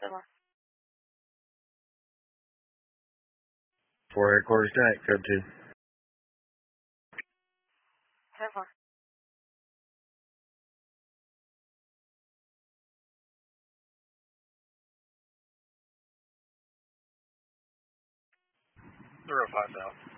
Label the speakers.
Speaker 1: 7.
Speaker 2: 4 headquarters tonight, code 2.
Speaker 1: 10-4.
Speaker 3: Zero 5 South.